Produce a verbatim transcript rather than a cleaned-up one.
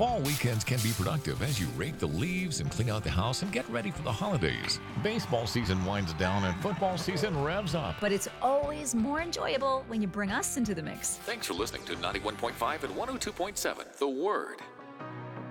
Fall weekends can be productive as you rake the leaves and clean out the house and get ready for the holidays. Baseball season winds down and football season revs up. But it's always more enjoyable when you bring us into the mix. Thanks for listening to ninety-one point five and one oh two point seven, The Word.